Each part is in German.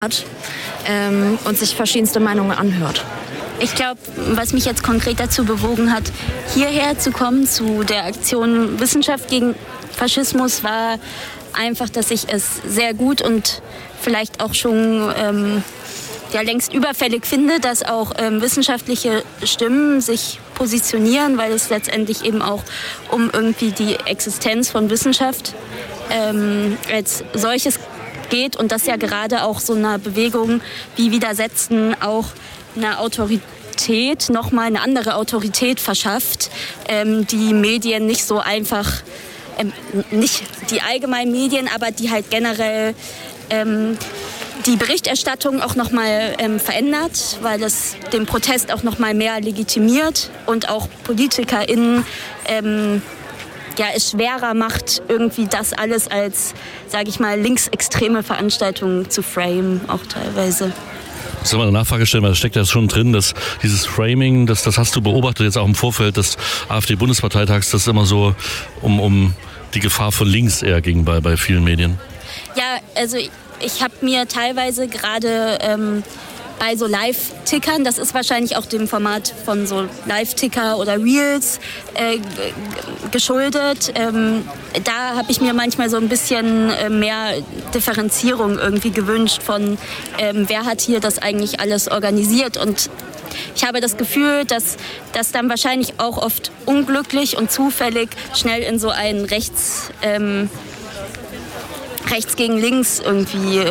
hat und sich verschiedenste Meinungen anhört. Ich glaube, was mich jetzt konkret dazu bewogen hat, hierher zu kommen zu der Aktion Wissenschaft gegen Faschismus, war einfach, dass ich es sehr gut und vielleicht auch schon längst überfällig finde, dass auch wissenschaftliche Stimmen sich positionieren, weil es letztendlich eben auch um irgendwie die Existenz von Wissenschaft als solches geht und das ja gerade auch so einer Bewegung wie Widersetzen auch eine Autorität, nochmal eine andere Autorität verschafft, die Medien nicht so einfach, nicht die allgemeinen Medien, aber die halt generell die Berichterstattung auch nochmal verändert, weil es den Protest auch nochmal mehr legitimiert und auch PolitikerInnen es schwerer macht, irgendwie das alles als, sage ich mal, linksextreme Veranstaltungen zu framen, auch teilweise. Ich soll mal eine Nachfrage stellen, weil da steckt ja schon drin, dass dieses Framing, das hast du beobachtet jetzt auch im Vorfeld des AfD-Bundesparteitags, das immer so um die Gefahr von links eher ging bei vielen Medien. Ja, also ich habe mir teilweise gerade bei so Live-Tickern, das ist wahrscheinlich auch dem Format von so Live-Ticker oder Reels geschuldet. Da habe ich mir manchmal so ein bisschen mehr Differenzierung irgendwie gewünscht von, wer hat hier das eigentlich alles organisiert. Und ich habe das Gefühl, dass das dann wahrscheinlich auch oft unglücklich und zufällig schnell in so einen rechts gegen links irgendwie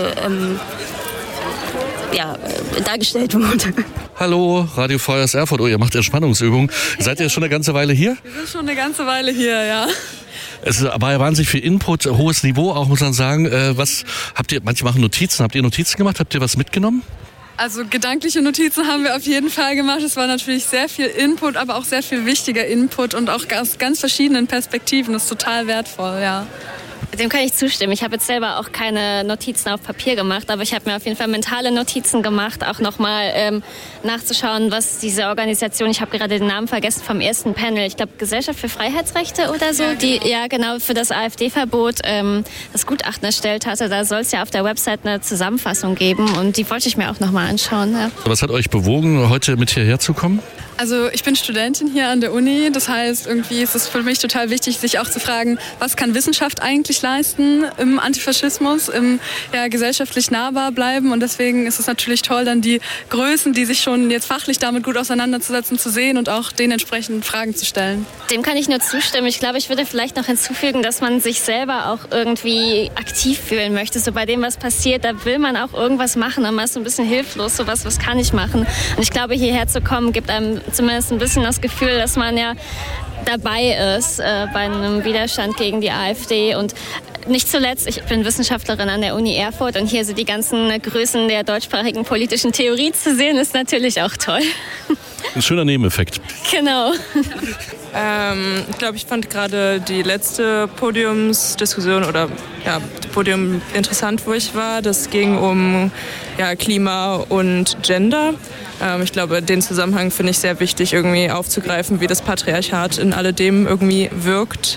dargestellt wurde. Hallo, Radio Frei aus Erfurt. Oh, ihr macht Entspannungsübungen. Seid ihr schon eine ganze Weile hier? Wir sind schon eine ganze Weile hier, ja. Es war ja wahnsinnig viel Input, hohes Niveau auch, muss man sagen. Was habt ihr? Manche machen Notizen. Habt ihr Notizen gemacht? Habt ihr was mitgenommen? Also gedankliche Notizen haben wir auf jeden Fall gemacht. Es war natürlich sehr viel Input, aber auch sehr viel wichtiger Input und auch aus ganz verschiedenen Perspektiven. Das ist total wertvoll, ja. Dem kann ich zustimmen. Ich habe jetzt selber auch keine Notizen auf Papier gemacht, aber ich habe mir auf jeden Fall mentale Notizen gemacht, auch nochmal nachzuschauen, was diese Organisation, ich habe gerade den Namen vergessen vom ersten Panel, ich glaube Gesellschaft für Freiheitsrechte oder so, die genau für das AfD-Verbot das Gutachten erstellt hatte. Da soll es ja auf der Website eine Zusammenfassung geben und die wollte ich mir auch nochmal anschauen. Ja. Was hat euch bewogen, heute mit hierher zu kommen? Also ich bin Studentin hier an der Uni, das heißt, irgendwie ist es für mich total wichtig, sich auch zu fragen, was kann Wissenschaft eigentlich leisten im Antifaschismus, im gesellschaftlich nahbar bleiben und deswegen ist es natürlich toll, dann die Größen, die sich schon jetzt fachlich damit gut auseinanderzusetzen, zu sehen und auch dementsprechend Fragen zu stellen. Dem kann ich nur zustimmen. Ich glaube, ich würde vielleicht noch hinzufügen, dass man sich selber auch irgendwie aktiv fühlen möchte. So bei dem, was passiert, da will man auch irgendwas machen und man ist so ein bisschen hilflos, so was kann ich machen? Und ich glaube, hierher zu kommen, gibt einem zumindest ein bisschen das Gefühl, dass man ja dabei ist bei einem Widerstand gegen die AfD. Und nicht zuletzt, ich bin Wissenschaftlerin an der Uni Erfurt und hier so die ganzen Größen der deutschsprachigen politischen Theorie zu sehen, ist natürlich auch toll. Ein schöner Nebeneffekt. Genau. Ich glaube, ich fand gerade die letzte Podiumsdiskussion oder Podium interessant, wo ich war. Das ging um Klima und Gender. Ich glaube, den Zusammenhang finde ich sehr wichtig, irgendwie aufzugreifen, wie das Patriarchat in alledem irgendwie wirkt.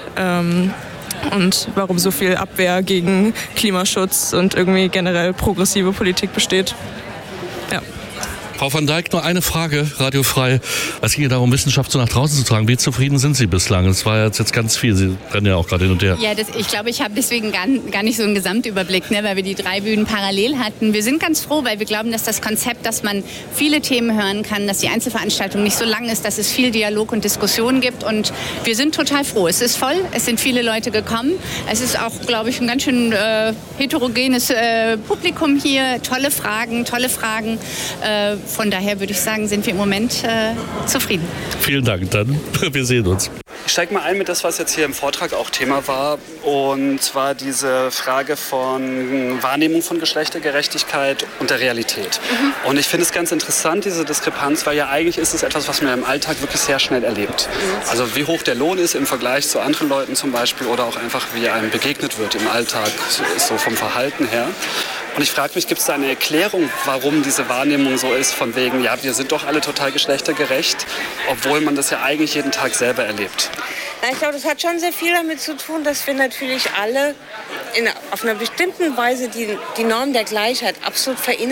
Und warum so viel Abwehr gegen Klimaschutz und irgendwie generell progressive Politik besteht. Ja. Frau van Dijk, nur eine Frage, Radio Frei. Es ging ja darum, Wissenschaft so nach draußen zu tragen. Wie zufrieden sind Sie bislang? Es war jetzt ganz viel. Sie rennen ja auch gerade hin und her. Ja, ich glaube, ich habe deswegen gar nicht so einen Gesamtüberblick, weil wir die 3 Bühnen parallel hatten. Wir sind ganz froh, weil wir glauben, dass das Konzept, dass man viele Themen hören kann, dass die Einzelveranstaltung nicht so lang ist, dass es viel Dialog und Diskussion gibt. Und wir sind total froh. Es ist voll, es sind viele Leute gekommen. Es ist auch, glaube ich, ein ganz schön heterogenes Publikum hier. Tolle Fragen. Von daher würde ich sagen, sind wir im Moment zufrieden. Vielen Dank, dann wir sehen uns. Ich steige mal ein mit das, was jetzt hier im Vortrag auch Thema war, und zwar diese Frage von Wahrnehmung von Geschlechtergerechtigkeit und der Realität. Und ich finde es ganz interessant, diese Diskrepanz, weil ja eigentlich ist es etwas, was man im Alltag wirklich sehr schnell erlebt. Also wie hoch der Lohn ist im Vergleich zu anderen Leuten zum Beispiel oder auch einfach wie einem begegnet wird im Alltag, so vom Verhalten her. Und ich frage mich, gibt es da eine Erklärung, warum diese Wahrnehmung so ist, von wegen, ja, wir sind doch alle total geschlechtergerecht, obwohl man das ja eigentlich jeden Tag selber erlebt? Na, ich glaube, das hat schon sehr viel damit zu tun, dass wir natürlich alle auf einer bestimmten Weise die Norm der Gleichheit absolut verinnerlichen.